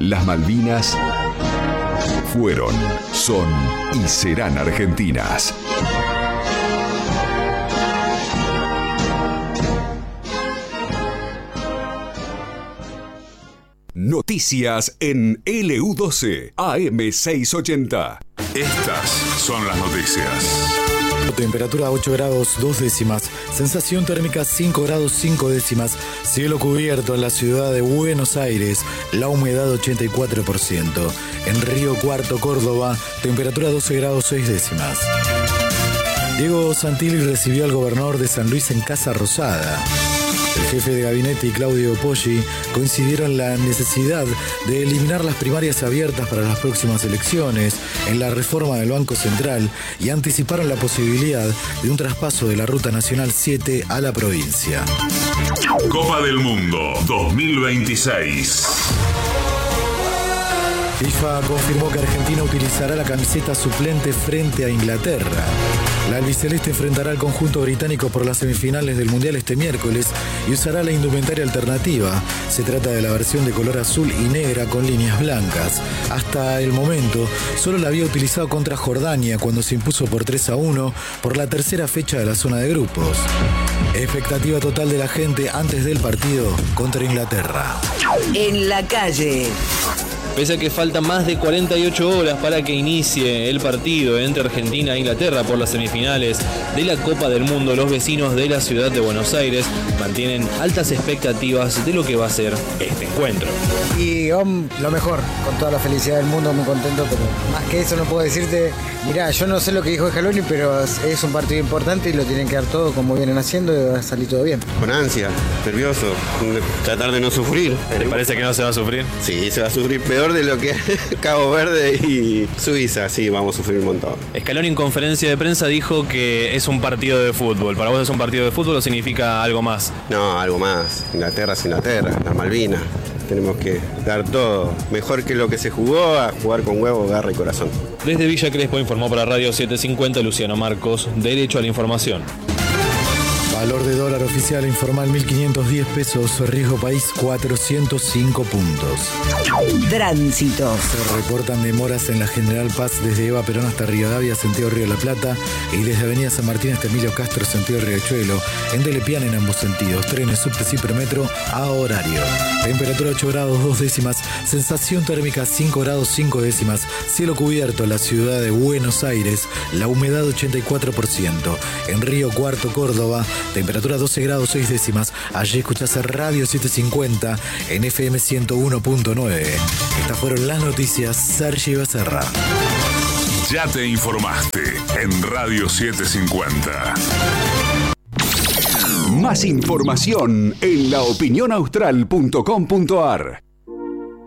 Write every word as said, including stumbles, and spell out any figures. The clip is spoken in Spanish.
Las Malvinas fueron, son y serán argentinas. Noticias en L U doce A M seiscientos ochenta. Estas son las noticias. Temperatura ocho grados dos décimas, sensación térmica cinco grados cinco décimas, cielo cubierto en la ciudad de Buenos Aires, la humedad ochenta y cuatro por ciento. En Río Cuarto, Córdoba, temperatura doce grados seis décimas. Diego Santilli recibió al gobernador de San Luis en Casa Rosada. El jefe de gabinete y Claudio Poggi coincidieron en la necesidad de eliminar las primarias abiertas para las próximas elecciones, en la reforma del Banco Central y anticiparon la posibilidad de un traspaso de la Ruta Nacional siete a la provincia. Copa del Mundo dos mil veintiséis. FIFA confirmó que Argentina utilizará la camiseta suplente frente a Inglaterra. La albiceleste enfrentará al conjunto británico por las semifinales del Mundial este miércoles y usará la indumentaria alternativa. Se trata de la versión de color azul y negra con líneas blancas. Hasta el momento, solo la había utilizado contra Jordania cuando se impuso por tres a uno por la tercera fecha de la zona de grupos. Expectativa total de la gente antes del partido contra Inglaterra. En la calle. Pese a que faltan más de cuarenta y ocho horas para que inicie el partido entre Argentina e Inglaterra por las semifinales de la Copa del Mundo, los vecinos de la ciudad de Buenos Aires mantienen altas expectativas de lo que va a ser este encuentro. Y um, lo mejor, con toda la felicidad del mundo, muy contento, pero más que eso no puedo decirte. Mirá, yo no sé lo que dijo Scaloni, pero es un partido importante y lo tienen que dar todo como vienen haciendo y va a salir todo bien. Con ansia, nervioso, tratar de no sufrir. ¿Te parece que no se va a sufrir? Sí, se va a sufrir peor de lo que Cabo Verde y Suiza, sí, vamos a sufrir un montón. Scaloni en conferencia de prensa dijo que es un partido de fútbol. ¿Para vos es un partido de fútbol o significa algo más? No, algo más. Inglaterra es Inglaterra, las Malvinas. Tenemos que dar todo. Mejor que lo que se jugó a jugar con huevo, garra y corazón. Desde Villa Crespo informó para Radio setecientos cincuenta Luciano Marcos, Derecho a la Información. Valor de dólar oficial informal mil quinientos diez pesos, riesgo país cuatrocientos cinco puntos. Tránsito. Se reportan demoras en la General Paz desde Eva Perón hasta Rivadavia, sentido Río de la Plata, y desde Avenida San Martín hasta Emilio Castro, sentido Riachuelo, en Telepian en ambos sentidos, trenes, subtes y premetro a horario. Temperatura ocho grados dos décimas, sensación térmica cinco grados cinco décimas, cielo cubierto en la ciudad de Buenos Aires, la humedad ochenta y cuatro por ciento. En Río Cuarto, Córdoba, temperatura doce grados seis décimas. Allí escuchás Radio setecientos cincuenta en F M ciento uno punto nueve. Estas fueron las noticias. Sergio Becerra. Ya te informaste en Radio setecientos cincuenta. Más información en la opinión austral punto com punto a r.